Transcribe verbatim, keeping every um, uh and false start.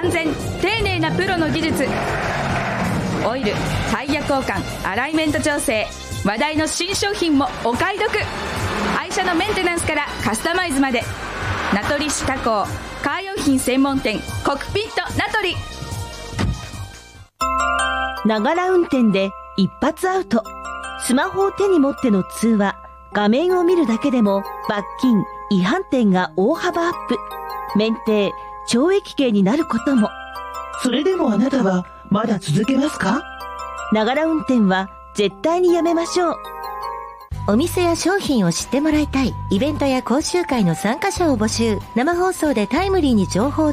安全丁寧なプロの技術、オイル、タイヤ交換、アライメント調整、話題の新商品もお買い得。愛車のメンテナンスからカスタマイズまで、名取市加工カー用品専門店コクピット名取。 ながら運転で一発アウト。スマホを手に持っての通話、画面を見るだけでも罰金、違反点が大幅アップ。免停、懲役刑になることも。 それでもあなたはまだ続けますか？ ながら運転は絶対にやめましょう。 お店や商品を知ってもらいたいイベントや講習会の参加者を募集。生放送でタイムリーに情報を